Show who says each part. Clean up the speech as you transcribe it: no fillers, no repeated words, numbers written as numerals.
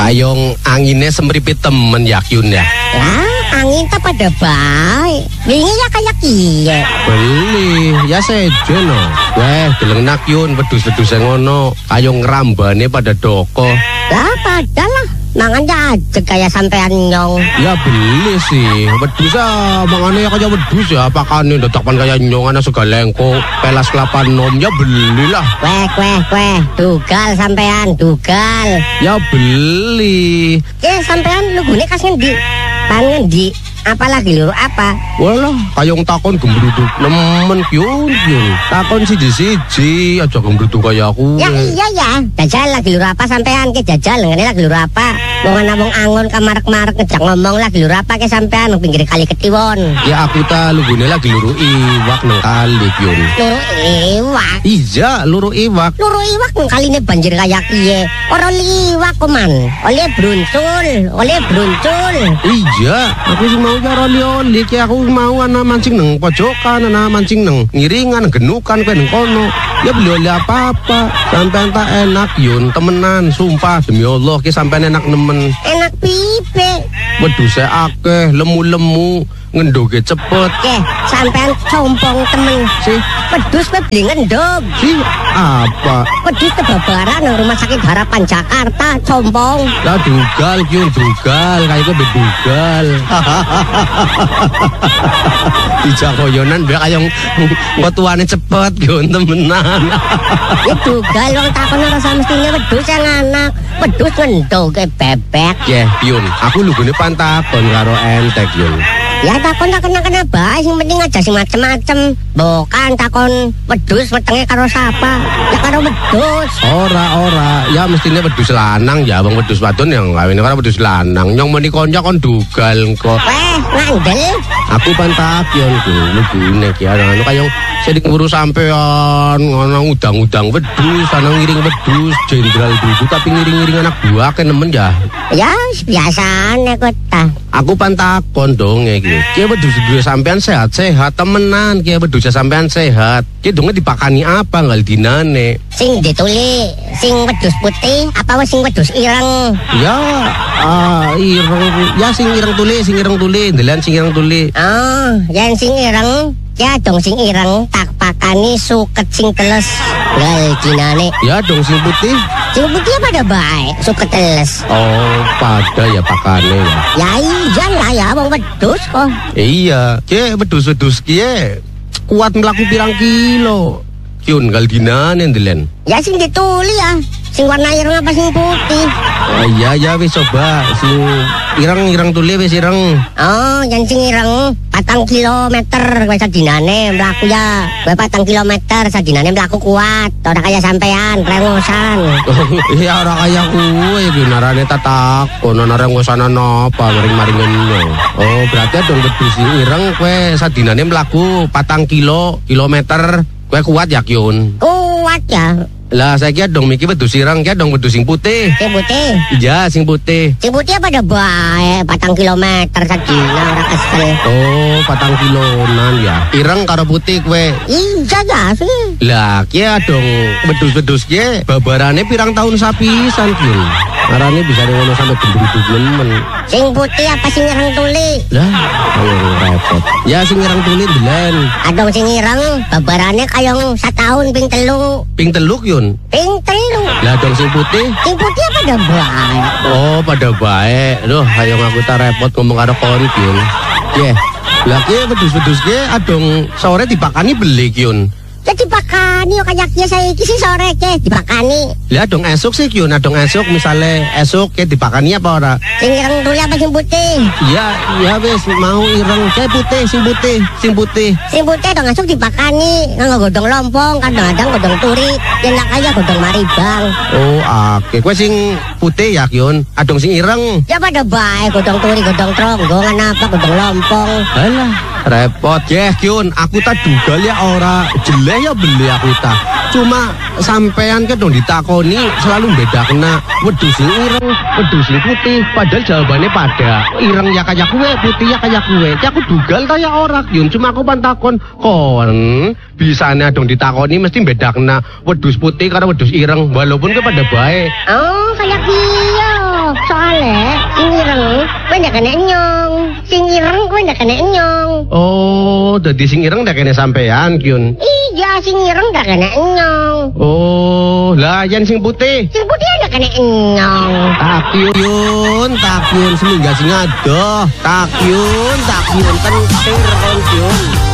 Speaker 1: Kayong anginnya semripit temen ya Kyun ya.
Speaker 2: Angin tak pada baik. Wingi ya kayak kiye.
Speaker 1: Beli ya sejo no. Deleng nak Kyun wedhus-wedhus ngono. Kayong ngrambane pada doko.
Speaker 2: Lah padahal mangannya aja kayak sampean nyong.
Speaker 1: Ya beli sih. Wedhus mangane ya kayak wedhus ya. Pakane dadakan kayak nyong ana segalengko. Pelas kelapa nom ya belilah.
Speaker 2: Weh. Dugal sampean, dugal.
Speaker 1: Ya beli.
Speaker 2: Sampean lugune kas ngendi? Pan ngendi? Apalagi lho apa?
Speaker 1: Walah, kayong takon gembrutuk nemen Kyun. Takon siji-siji aja gembrutuk kaya aku.
Speaker 2: Ya iya ya. Jajal lagi lho apa sampean ke jajal ngene lagi lho apa? Wong ana wong angon kamarek-marek ngejak ngomong lagi lho apa ke sampean nang pinggir kali Ketiwon.
Speaker 1: Ya aku ta lugune lagi luru iwak nang kali Kyun.
Speaker 2: Luru iwak.
Speaker 1: Iya, luru iwak.
Speaker 2: Luru iwak nang kaline banjir kaya kiye. Ora liwak koman. Oleh bruncul.
Speaker 1: Iya, aku sih mau karo lioli ki aku mau ana mancing nang pojokan, ana mancing nang ngiringan, genukan kowe nang kono. Ya beli apa-apa. Sampean tak enak Yun, temenan, sumpah demi Allah ki sampean enak nemen.
Speaker 2: Enak pipe.
Speaker 1: Wedhuse akeh, lemu-lemu, ngendoge cepet.
Speaker 2: Sampean compong temen.
Speaker 1: Sih,
Speaker 2: Wedhus kowe beli ngendog.
Speaker 1: sih apa?
Speaker 2: Wedhus kebabaran nang Rumah Sakit Harapan Jakarta, compong.
Speaker 1: Lah dugal Yun, dugal, kayak gue bedugal. Dijak koyonan be kayong wetuane cepet Yun temenan.
Speaker 2: Ya dugal wong takon ora samestine wedhus yang anak. Wedhus ngendoge bebek.
Speaker 1: Yun, aku lugune pantakon karo entek Yun.
Speaker 2: Ya takon tak kena bae sing penting aja sing macem-macem. Bukan takon wedhus wetenge karo sapa? Ya karo wedhus.
Speaker 1: Ora. Ya mestine wedhus lanang ya, wong wedhus wadon yang kawin karo wedhus lanang. Nyong meni konco kon dugal kok.
Speaker 2: Ngandel.
Speaker 1: Aku pantakon ku lugune ki anu kayong sing ngurus sampean ngono udang-udang wedhus, ana ngiring wedhus, jenderal dulu tapi ngiring-ngiring anak buah ke nemen ya.
Speaker 2: Ya biasane kok ta.
Speaker 1: Aku pantakon dong iki. Ki wedhus duwe sampean sehat-sehat temenan, ki wedhus sampean sehat. Ki donge dipakani apa ngal dinane?
Speaker 2: Sing dituli, sing wedhus putih apa wis sing wedhus ireng?
Speaker 1: Ya, ireng. Ya sing ireng tuli, ndelan sing ireng tuli.
Speaker 2: Oh, yang sing ireng. Ya dong sing ireng tak pakani suket sing teles. Ngal dinane.
Speaker 1: Ya dong sing putih.
Speaker 2: Sing putih pada baik, suket teles.
Speaker 1: Oh, pada ya pakane ya.
Speaker 2: Ya iya lah ya wong wedhus kok.
Speaker 1: Iya, ki wedhus-wedhus ki kuat mlaku pirang kilo. Kyun ngal dinane ndelen.
Speaker 2: Ya sing dituli ya. Sing warna ireng apa sing putih?
Speaker 1: Ya wis coba sing ireng tuli wis ireng.
Speaker 2: Oh, yang sing ireng 4 kilometer kowe sadinane mlaku ya. Kowe 4 kilometer sadinane mlaku kuat. Ora kaya sampean rengosan.
Speaker 1: Ya ora kaya kuwe iki narane tatak. Ono rengosan napa maring-maringen. Oh, berarti dong wedhus ireng kowe sadinane mlaku 4 kilometer. Kowe kuat ya Kyun?
Speaker 2: Kuat ya.
Speaker 1: Lah saya kira dong mikir wedhus ireng, kira dong wedhus sing putih.
Speaker 2: Sing putih.
Speaker 1: Iya, sing putih.
Speaker 2: Sing putih apa ada bae 4 kilometer sadina ora kesel.
Speaker 1: Oh, 4 kilonan ya. Ireng karo putih kowe.
Speaker 2: Iya ya sih.
Speaker 1: Lah, kira dong wedhus-wedhus ki babarane pirang tahun sapisan Kyun. Arane bisa ngono sampe gendruduk nemen.
Speaker 2: Sing putih apa sing ireng tuli?
Speaker 1: Lah, ayo repot. Ya sing ireng tuli ndelen.
Speaker 2: Adong sing ireng babarane kayong 1 tahun ping 3.
Speaker 1: Ping teluk Yun.
Speaker 2: Ping 3.
Speaker 1: Lah dong sing putih.
Speaker 2: Sing putih apa ada bae?
Speaker 1: Oh, pada baik. Loh, ayo aku tak repot ngomong karo kon Kyun. Lah ki wedhus-wedhus ki adong sore dipakani beli Kyun.
Speaker 2: Ya dipakani yo kayak ya saiki sih sore ke dipakani.
Speaker 1: Lah dong esuk sih Kyun, adong esuk misale esuk ke dipakani apa ora?
Speaker 2: Sing ireng tuli apa sing putih?
Speaker 1: Ya wis mau ireng ke putih, sing putih.
Speaker 2: Sing putih dong esuk dipakani nganggo godhong lompong, kadang-kadang godhong turi, yen lak kaya godhong maribang.
Speaker 1: Oh, oke. Kowe sing putih ya Kyun, adong sing ireng.
Speaker 2: Ya pada bae godhong turi, godhong tronggongan apa godhong lompong.
Speaker 1: Alah, repot. Kyun, aku tak dugal ya ora jelek ya beli aku tak. Cuma sampean ke dong ditakoni selalu bedakna wedhus sing ireng, wedhus sing putih. Padahal jawabannya pada ireng ya kayak kue, putih ya kayak kue. Ya aku dugal ta ya ora Kyun, cuma aku pantakon kon bisane dong ditakoni mesti bedakna wedhus putih karo wedhus ireng walaupun kepada bae.
Speaker 2: Oh, kayak iya. Soale sing ireng kowe ndak kena nyong. Sing ireng kowe ndak kena nyong.
Speaker 1: Oh, dadi sing ireng ndak kene sampean, Kyun.
Speaker 2: Iya, sing ireng ndak kena nyong.
Speaker 1: Oh, lah yen sing putih.
Speaker 2: Sing putih ndak kena nyong.
Speaker 1: Takyun, semingga sing adoh. Takyun, kentir kon Kyun.